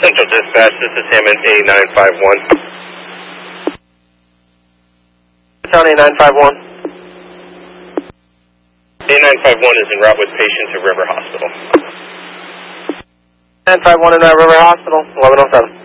Central Dispatch, this is Hammond A951. Town A951. A951 is en route with patient to River Hospital. 951 in River Hospital, 1107.